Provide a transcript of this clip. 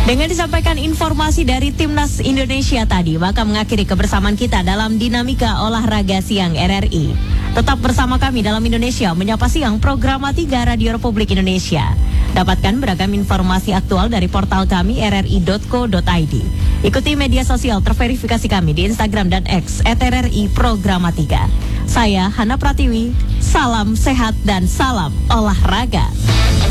Dengan disampaikan informasi dari Timnas Indonesia tadi, maka mengakhiri kebersamaan kita dalam Dinamika Olahraga Siang RRI. Tetap bersama kami dalam Indonesia Menyapa Siang, program 3 Radio Republik Indonesia. Dapatkan beragam informasi aktual dari portal kami rri.co.id. Ikuti media sosial terverifikasi kami di Instagram dan X @RRI Programa 3. Saya Hana Pratiwi, salam sehat dan salam olahraga.